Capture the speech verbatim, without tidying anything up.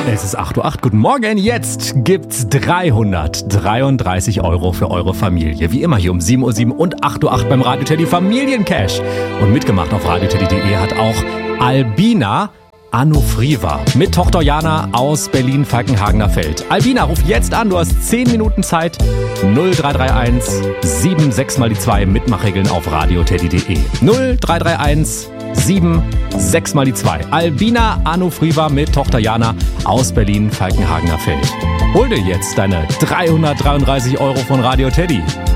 Es ist acht Uhr acht. Guten Morgen. Jetzt gibt's dreihundertdreiunddreißig Euro für eure Familie. Wie immer hier um sieben Uhr sieben und acht Uhr acht beim Radio Teddy Familiencash. Und mitgemacht auf radioteddy punkt de hat auch Albina Anufriva mit Tochter Jana aus Berlin-Falkenhagener Feld. Albina, ruf jetzt an. Du hast zehn Minuten Zeit. null drei drei eins sieben sechs mal die zwei. Mitmachregeln auf radioteddy punkt de. null drei drei eins sieben sechs mal die zwei. Albina Anufriva mit Tochter Jana aus Berlin-Falkenhagener Feld. Hol dir jetzt deine dreihundertdreiunddreißig Euro von Radio Teddy.